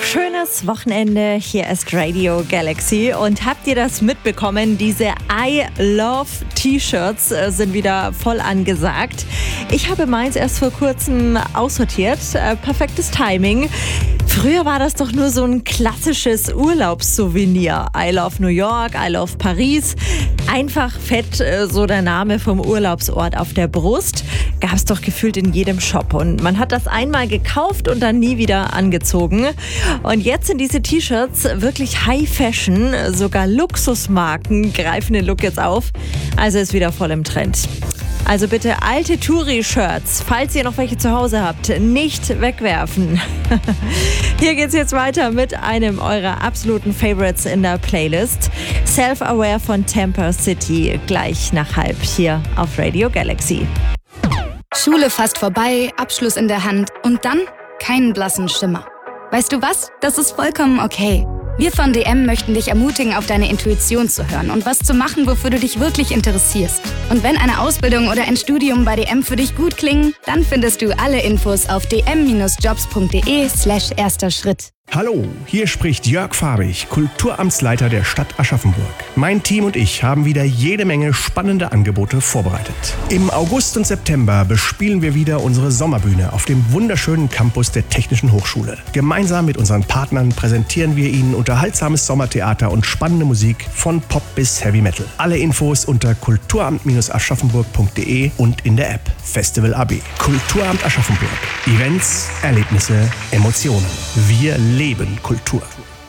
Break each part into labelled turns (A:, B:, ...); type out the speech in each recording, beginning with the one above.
A: Schönes Wochenende, hier ist Radio Galaxy und habt ihr das mitbekommen? Diese I Love T-Shirts sind wieder voll angesagt. Ich habe meins erst vor kurzem aussortiert, perfektes Timing. Früher war das doch nur so ein klassisches Urlaubssouvenir. I love New York, I love Paris. Einfach fett, so der Name vom Urlaubsort auf der Brust. Gab es doch gefühlt in jedem Shop. Und man hat das einmal gekauft und dann nie wieder angezogen. Und jetzt sind diese T-Shirts wirklich High Fashion. Sogar Luxusmarken greifen den Look jetzt auf. Also ist wieder voll im Trend. Also bitte alte Touri-Shirts, falls ihr noch welche zu Hause habt, nicht wegwerfen. Hier geht's jetzt weiter mit einem eurer absoluten Favorites in der Playlist. Self-Aware von Temper City, gleich nach 12 hier auf Radio Galaxy.
B: Schule fast vorbei, Abschluss in der Hand und dann keinen blassen Schimmer. Weißt du was? Das ist vollkommen okay. Wir von DM möchten dich ermutigen, auf deine Intuition zu hören und was zu machen, wofür du dich wirklich interessierst. Und wenn eine Ausbildung oder ein Studium bei DM für dich gut klingen, dann findest du alle Infos auf dm-jobs.de/erster Schritt.
C: Hallo, hier spricht Jörg Farbig, Kulturamtsleiter der Stadt Aschaffenburg. Mein Team und ich haben wieder jede Menge spannende Angebote vorbereitet. Im August und September bespielen wir wieder unsere Sommerbühne auf dem wunderschönen Campus der Technischen Hochschule. Gemeinsam mit unseren Partnern präsentieren wir Ihnen unterhaltsames Sommertheater und spannende Musik von Pop bis Heavy Metal. Alle Infos unter kulturamt-aschaffenburg.de und in der App Festival AB. Kulturamt Aschaffenburg. Events, Erlebnisse, Emotionen. Wir leben Kultur.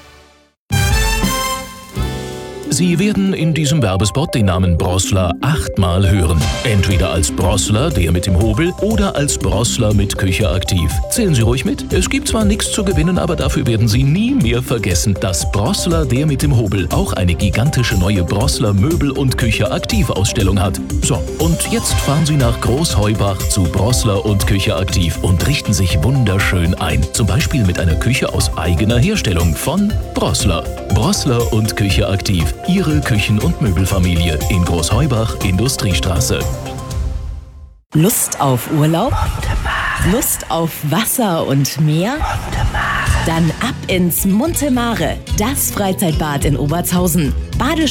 D: Sie werden in diesem Werbespot den Namen Brossler 8-mal hören. Entweder als Brossler, der mit dem Hobel, oder als Brossler mit Küche aktiv. Zählen Sie ruhig mit. Es gibt zwar nichts zu gewinnen, aber dafür werden Sie nie mehr vergessen, dass Brossler, der mit dem Hobel, auch eine gigantische neue Brossler Möbel- und Küche aktiv Ausstellung hat. So, und jetzt fahren Sie nach Großheubach zu Brossler und Küche aktiv und richten sich wunderschön ein. Zum Beispiel mit einer Küche aus eigener Herstellung von Brossler. Brossler und Küche aktiv. Ihre Küchen- und Möbelfamilie in Großheubach, Industriestraße.
E: Lust auf Urlaub? Lust auf Wasser und Meer? Dann ab ins Monte Mare, das Freizeitbad in Obertshausen.